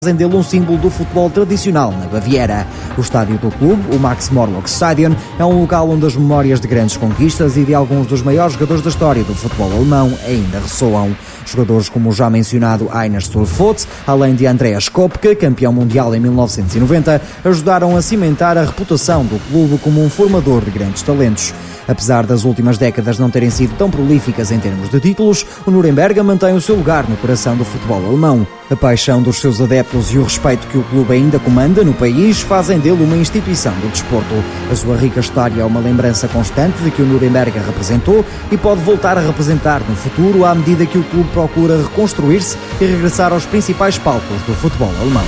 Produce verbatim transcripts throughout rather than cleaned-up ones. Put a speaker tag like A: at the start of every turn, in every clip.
A: fazem dele um símbolo do futebol tradicional na Baviera. O estádio do clube, o Max-Morlock-Stadion, é um local onde as memórias de grandes conquistas e de alguns dos maiores jogadores da história do futebol alemão ainda ressoam. Jogadores como o já mencionado Heiner Stolfot, além de Andreas Kopke, campeão mundial em mil novecentos e noventa, ajudaram a cimentar a reputação do clube como um formador de grandes talentos. Apesar das últimas décadas não terem sido tão prolíficas em termos de títulos, o Nuremberg mantém o seu lugar no coração do futebol alemão. A paixão dos seus adeptos e o respeito que o clube ainda comanda no país fazem dele uma instituição do desporto. A sua rica história é uma lembrança constante de que o Nuremberg representou e pode voltar a representar no futuro à medida que o clube procura reconstruir-se e regressar aos principais palcos do futebol alemão.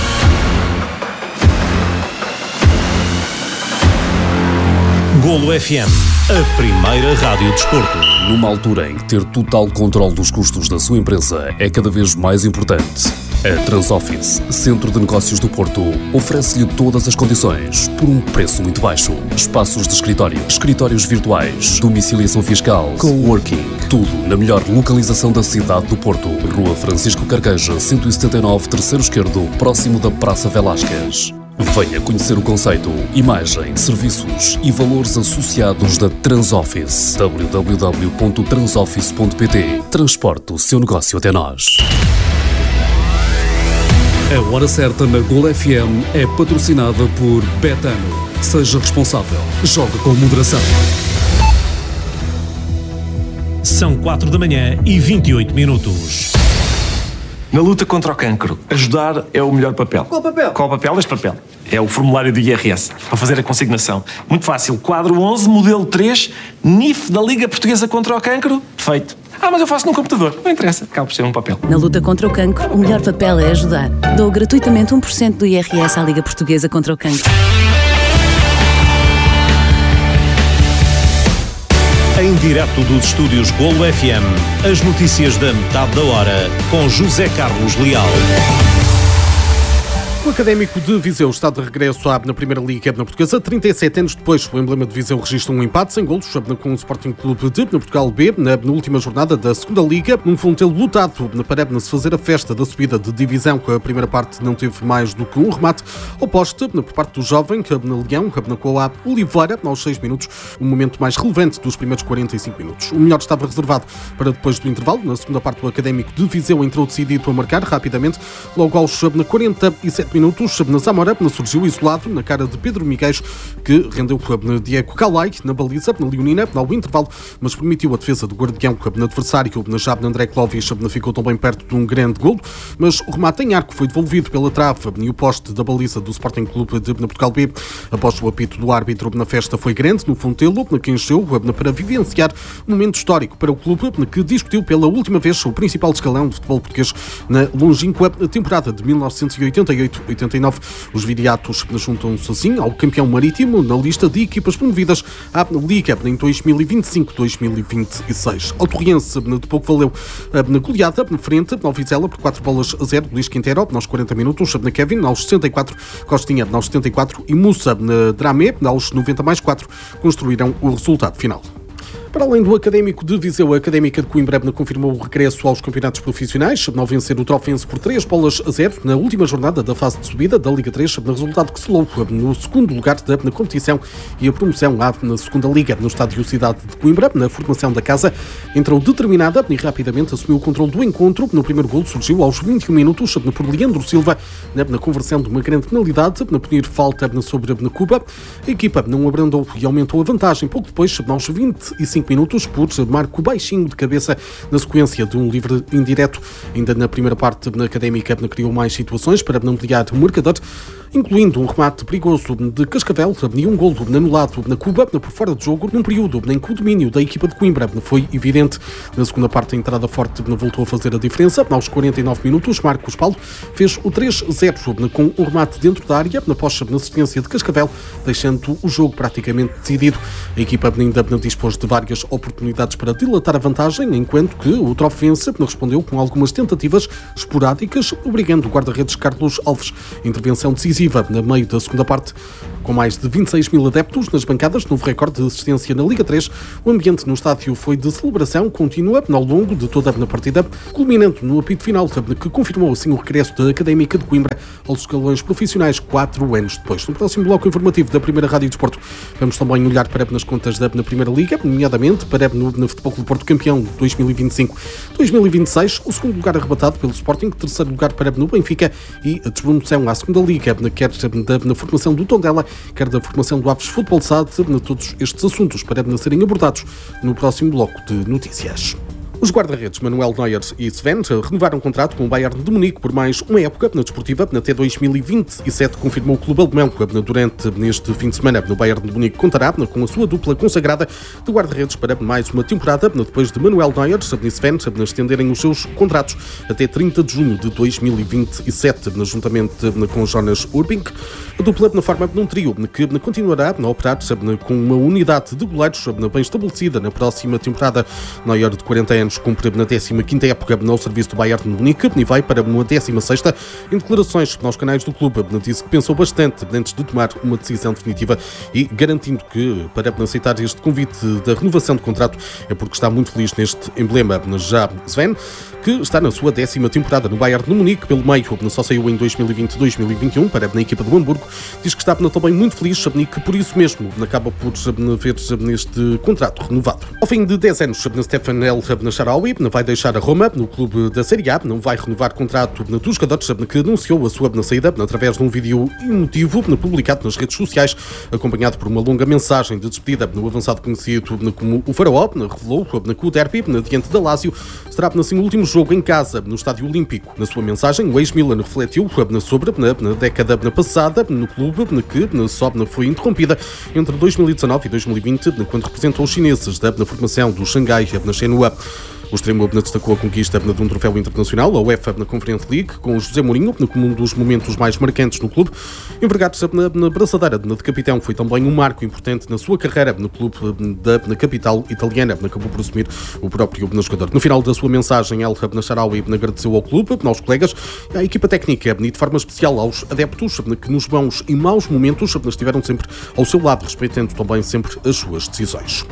B: Golo F M, a primeira rádio desporto.
C: Numa altura em que ter total controle dos custos da sua empresa é cada vez mais importante, a Transoffice, Centro de Negócios do Porto, oferece-lhe todas as condições por um preço muito baixo. Espaços de escritório, escritórios virtuais, domiciliação fiscal, coworking, tudo na melhor localização da cidade do Porto. Rua Francisco Carqueja, cento e setenta e nove, terceiro esquerdo, próximo da Praça Velásquez. Venha conhecer o conceito, imagem, serviços e valores associados da Transoffice. w w w ponto transoffice ponto p t. Transporte o seu negócio até nós. A hora certa na Golo F M é patrocinada por Betano. Seja responsável. Jogue com moderação.
B: São quatro da manhã e vinte e oito minutos.
D: Na luta contra o cancro, ajudar é o melhor papel.
E: Qual papel?
D: Qual papel? Este papel. É o formulário do I R S, para fazer a consignação. Muito fácil. Quadro onze, modelo três, N I F da Liga Portuguesa contra o Cancro. Feito. Ah, mas eu faço num computador. Não interessa. Acaba por ser um papel.
F: Na luta contra o cancro, o melhor papel é ajudar. Dou gratuitamente um por cento do I R S à Liga Portuguesa contra o Cancro.
B: Em direto dos estúdios Golo F M, as notícias da metade da hora, com José Carlos Leal.
G: O Académico de Viseu está de regresso à na Primeira Liga na Portuguesa. trinta e sete anos depois, o emblema de Viseu registra um empate sem golos com o Sporting Clube de Portugal B na última jornada da Segunda Liga. Num Fontelo lutado para se fazer a festa da subida de divisão, que a primeira parte não teve mais do que um remate ao poste por parte do jovem na Leão, com a Oliveira, aos seis minutos, o momento mais relevante dos primeiros quarenta e cinco minutos. O melhor estava reservado para depois do intervalo. Na segunda parte, o Académico de Viseu entrou decidido a marcar rapidamente, logo aos quarenta e sete minutos, na Zamora, surgiu isolado na cara de Pedro Miguel, que rendeu na Diego Calai, na baliza, na Leonina, ao intervalo, mas permitiu a defesa do guardião no adversário, na Jab, André Clóvis, ficou também perto de um grande golo, mas o remate em arco foi devolvido pela trave e o poste da baliza do Sporting Clube de Portugal B. Após o apito do árbitro, na festa foi grande no Fontelo, que encheu para vivenciar um momento histórico para o clube, que discutiu pela última vez o principal escalão de futebol português na longínqua temporada de mil novecentos e oitenta e oito oitenta e nove. Os viriatos juntam-se assim ao campeão marítimo na lista de equipas promovidas à Liga em dois mil e vinte e cinco dois mil e vinte e seis. Ao Torriense de pouco valeu na goleada frente ao Vizela por quatro bolas a zero. Luís Quintero aos quarenta minutos, na Kevin aos sessenta e quatro, Costinha aos setenta e quatro e Mussa na Dramé aos noventa mais quatro construíram o resultado final. Para além do Académico de Viseu, a Académica de Coimbra confirmou o regresso aos campeonatos profissionais, ao vencer o Trofense por três bolas a zero na última jornada da fase de subida da Liga três, no resultado que selou no segundo lugar da na competição e a promoção à na segunda Liga. No estádio Cidade de Coimbra, na formação da casa, entrou determinada e rapidamente assumiu o controle do encontro. No primeiro golo surgiu aos vinte e um minutos por Leandro Silva, na conversão de uma grande penalidade, na punir falta sobre a Cuba. A equipa não abrandou e aumentou a vantagem pouco depois, aos vinte e cinco minutos, por Marco Baixinho de cabeça, na sequência de um livre indireto. Ainda na primeira parte, na Académica criou mais situações para ampliar o marcador, incluindo um remate perigoso de Cascavel e um golo anulado na Cuba, por fora de jogo, num período em que o domínio da equipa de Coimbra foi evidente. Na segunda parte, a entrada forte voltou a fazer a diferença. Aos quarenta e nove minutos, Marcos Paulo fez o três a zero com um remate dentro da área, após a assistência de Cascavel, deixando o jogo praticamente decidido. A equipa ainda dispôs de várias oportunidades para dilatar a vantagem, enquanto que o Trofense respondeu com algumas tentativas esporádicas, obrigando o guarda-redes Carlos Alves. Intervenção decisiva na meio da segunda parte Com mais de vinte e seis mil adeptos nas bancadas, novo recorde de assistência na Liga três, o ambiente no estádio foi de celebração, continua ao longo de toda a partida, culminando no apito final, que confirmou assim o regresso da Académica de Coimbra aos escalões profissionais quatro anos depois. No próximo bloco informativo da Primeira Rádio de Desporto, vamos também olhar para nas contas da na Primeira Liga, nomeadamente para no, no Futebol Clube Porto, campeão dois mil e vinte e cinco dois mil e vinte e seis, o segundo lugar arrebatado pelo Sporting, terceiro lugar para no Benfica e a despromoção à segunda Liga, quer da, na formação do Tondela, quer da formação do Aves Futebol S A D, todos estes assuntos para serem abordados no próximo bloco de notícias. Os guarda-redes Manuel Neuer e Sven renovaram o contrato com o Bayern de Munique por mais uma época na desportiva. Até dois mil e vinte e sete, confirmou o clube alemão. Durante neste fim de semana, no Bayern de Munique contará com a sua dupla consagrada de guarda-redes para mais uma temporada, depois de Manuel Neuer e Sven estenderem os seus contratos até trinta de junho de dois mil e vinte e sete, juntamente com Jonas Urbink. A dupla na forma de um trio que continuará a operar com uma unidade de goleiros bem estabelecida na próxima temporada. Neuer, de quarenta anos, cumpre na décima quinta época no serviço do Bayern de Munique e vai para uma décima sexta. Em declarações aos canais do clube, disse que pensou bastante antes de tomar uma decisão definitiva e garantindo que, para aceitar este convite da renovação de contrato, é porque está muito feliz neste emblema. Já Sven, que está na sua décima temporada no Bayern de Munique, pelo meio, só saiu em dois mil e vinte dois mil e vinte e um para a equipa do Hamburgo, diz que está também muito feliz e que por isso mesmo acaba por ver neste contrato renovado. Ao fim de dez anos, Stefan El Shaarawy vai deixar a Roma no clube da Série A, não vai renovar contrato dos jogadores, que anunciou a sua saída através de um vídeo emotivo publicado nas redes sociais, acompanhado por uma longa mensagem de despedida. No avançado conhecido como o Faraó revelou que o derby diante da Lazio será assim o último jogo em casa no Estádio Olímpico. Na sua mensagem, o ex-Milan refletiu sobre na década passada no clube que só foi interrompida entre dois mil e dezanove e dois mil e vinte, quando representou os chineses na formação do Xangai na Shenhua. O extremo destacou a conquista de um troféu internacional, a UEFA na Conference League, com José Mourinho como um dos momentos mais marcantes no clube. Envergar-se na, na braçadeira de capitão foi também um marco importante na sua carreira no clube da na capital italiana, acabou por assumir o próprio jogador. No final da sua mensagem, El Shaarawy agradeceu ao clube, aos colegas, à equipa técnica e de forma especial aos adeptos que nos bons e maus momentos estiveram sempre ao seu lado, respeitando também sempre as suas decisões.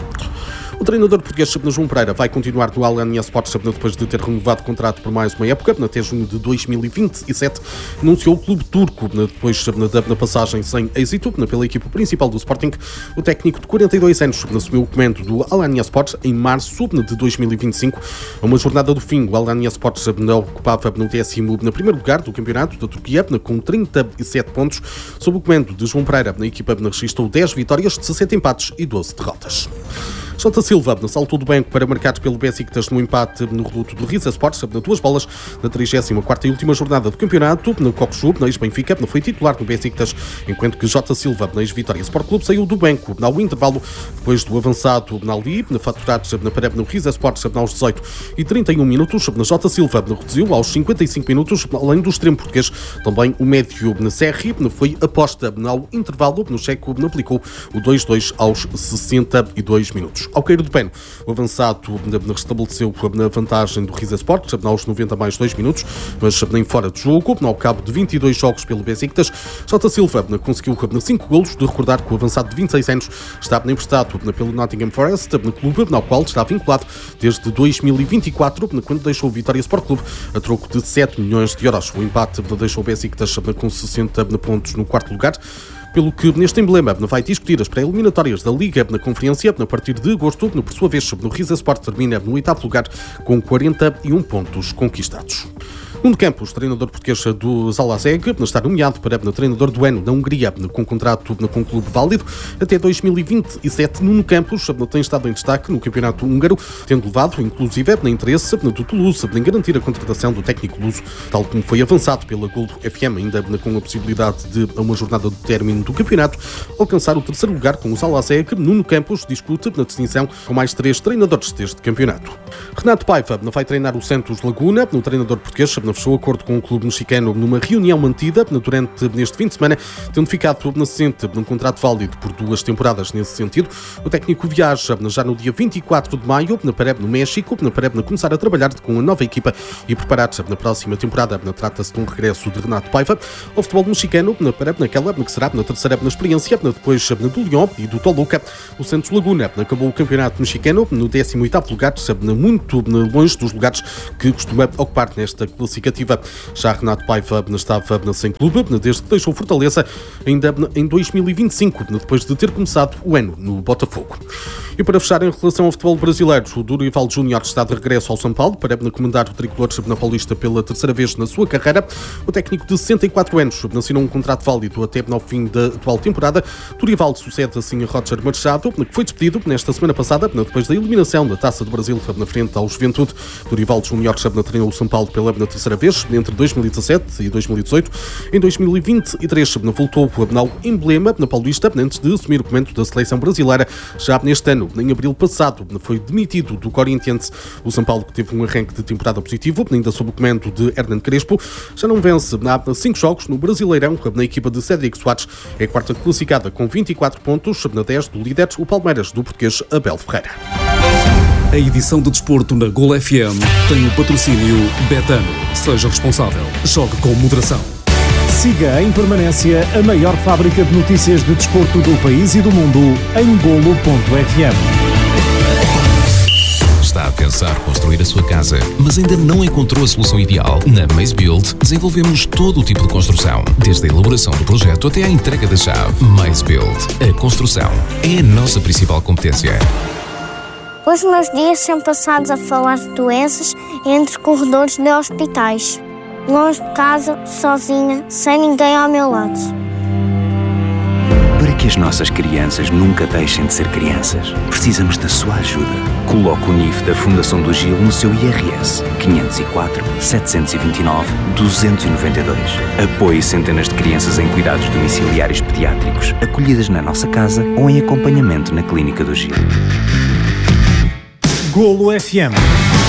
G: O treinador português João Pereira vai continuar no Alanya Sport depois de ter renovado o contrato por mais uma época, até junho de dois mil e vinte e sete. Anunciou o clube turco, depois da passagem sem êxito pela equipa principal do Sporting. O técnico de quarenta e dois anos assumiu o comando do Alanya Sport em março de dois mil e vinte e cinco. A uma jornada do fim, o Alanya Sport ocupava no décimo no primeiro lugar do campeonato da Turquia, com trinta e sete pontos. Sob o comando de João Pereira, a equipa registrou dez vitórias, dezassete empates e doze derrotas. Jota Silva saltou do banco para marcar pelo Besiktas no empate no reduto do Riza Sports, na duas bolas, na trigésima quarta e última jornada do campeonato. No Cockchu, na ex-Benfica, foi titular no Besiktas, enquanto que Jota Silva, na ex-Vitória Sport Clube, saiu do banco ao intervalo, depois do avançado na Ali, na faturado na Pareb no Riza Sports, aos dezoito e trinta e um minutos. Na Jota Silva reduziu aos cinquenta e cinco minutos, além do extremo português, também o médio na Serri foi aposta ao intervalo, no Checo aplicou o dois a dois aos sessenta e dois minutos. Ao cair do pano, o avançado restabeleceu na vantagem do Riza Sport aos noventa mais dois minutos, mas nem fora de jogo. Ao cabo de vinte e dois jogos pelo Besiktas, Jota Silva conseguiu cinco golos. De recordar que o avançado de vinte e seis anos estava emprestado pelo Nottingham Forest, no clube ao qual está vinculado desde dois mil e vinte e quatro, quando deixou o Vitória Sport Clube a troco de sete milhões de euros. O empate deixou o Besiktas com sessenta pontos no quarto lugar, pelo que neste emblema vai discutir as pré-eliminatórias da Liga na Conferência a partir de agosto. Por sua vez, no Riza Sport termina no oitavo lugar com quarenta e um pontos conquistados. Nuno Campos, treinador português do Zalazeg, está nomeado para treinador do ano na Hungria, com contrato com clube válido até dois mil e vinte e sete. Nuno Campos tem estado em destaque no campeonato húngaro, tendo levado, inclusive, na interesse do Toulouse em garantir a contratação do técnico luso, tal como foi avançado pela Gol F M, ainda com a possibilidade de, a uma jornada de término do campeonato, alcançar o terceiro lugar com o Zalazeg. Nuno Campos discute na distinção com mais três treinadores deste campeonato. Renato Paiva vai treinar o Santos Laguna. O treinador português fechou acordo com o clube mexicano numa reunião mantida durante neste fim de semana, tendo ficado assente num contrato válido por duas temporadas nesse sentido. O técnico viaja já no dia vinte e quatro de maio na Pareb, no México, na Pareb, começar a trabalhar com a nova equipa e preparar-se na próxima temporada. Trata-se de um regresso de Renato Paiva ao futebol mexicano, na Pareb, naquela que será terceira experiência depois do Lyon e do Toluca. O Santos Laguna acabou o campeonato mexicano no décimo oitavo lugar, muito longe dos lugares que costuma ocupar nesta classificativa. Já Renato Paiva estava sem clube desde que deixou Fortaleza ainda em dois mil e vinte e cinco, depois de ter começado o ano no Botafogo. E para fechar, em relação ao futebol brasileiro, o Dorival Júnior está de regresso ao São Paulo para comandar o tricolor na Paulista pela terceira vez na sua carreira. O técnico de sessenta e quatro anos assinou um contrato válido até ao fim da atual temporada. Dorival sucede assim a Roger Machado, que foi despedido nesta semana passada, depois da eliminação da Taça do Brasil na frente ao Juventude. Dorival Júnior treinou o São Paulo pela terceira vez, entre dois mil e dezassete e dois mil e dezoito. Em dois mil e vinte e três voltou ao emblema na Paulista, antes de assumir o comando da seleção brasileira. Já neste ano, em abril passado, foi demitido do Corinthians. O São Paulo, que teve um arranque de temporada positivo, ainda sob o comando de Hernan Crespo, já não vence há cinco jogos no Brasileirão. Na equipa de Cédric Soares é a quarta classificada com vinte e quatro pontos, na dez do líder, o Palmeiras, do português Abel Ferreira.
C: A edição de desporto na Gol F M tem o patrocínio Betano. Seja responsável. Jogue com moderação.
B: Siga em permanência a maior fábrica de notícias de desporto do país e do mundo em golo ponto f m.
E: Está a pensar construir a sua casa, mas ainda não encontrou a solução ideal? Na Maze Build desenvolvemos todo o tipo de construção, desde a elaboração do projeto até à entrega da chave. Maze Build. A construção é a nossa principal competência.
H: Os meus dias são passados a falar de doenças entre corredores de hospitais. Longe de casa, sozinha, sem ninguém ao meu lado.
I: Para que as nossas crianças nunca deixem de ser crianças, precisamos da sua ajuda. Coloque o N I F da Fundação do Gil no seu I R S quinhentos e quatro, setecentos e vinte e nove, duzentos e noventa e dois. Apoie centenas de crianças em cuidados domiciliários pediátricos, acolhidas na nossa casa ou em acompanhamento na Clínica do Gil.
B: Golo F M.